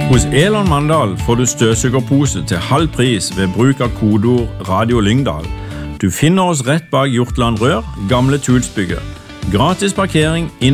Hos Elon Mandal får du støvsugerpose til halv pris ved bruk av kodeord Radio Lyngdal. Du finner oss rett bak Hjortland Rør, gamle Tulsbygget. Gratis parkering